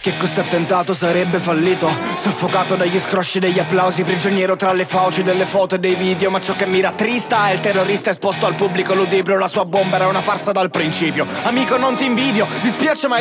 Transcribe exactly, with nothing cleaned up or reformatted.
che questo attentato sarebbe fallito, soffocato dagli scrosci degli applausi, prigioniero tra le fauci delle foto e dei video. Ma ciò che mi rattrista è il terrorista esposto al pubblico ludibrio. La sua bomba era una farsa dal principio. Amico, non ti invidio, dispiace ma